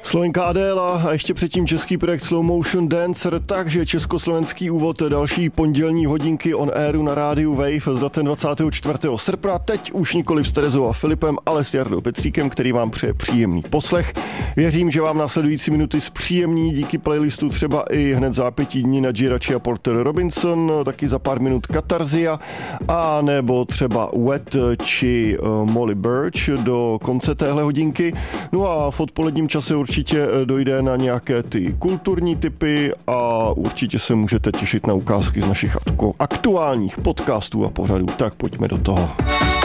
Slovenka Adéla a ještě předtím český projekt Slow Motion Dancer, takže československý úvod další pondělní hodinky on airu na rádiu Wave s datem 24. srpna, teď už nikoli s Terezou a Filipem, ale s Jardou Petříkem, který vám přeje příjemný poslech. Věřím, že vám následující minuty zpříjemní díky playlistu třeba i hned zápětí dní na Girachi a Porter Robinson, taky za pár minut Katarzia, a nebo třeba Wet či Molly Birch do konce téhle hodinky. No a v odpoledním čase určitě dojde na nějaké ty kulturní typy a určitě se můžete těšit na ukázky z našich aktuálních podcastů a pořadů. Tak pojďme do toho.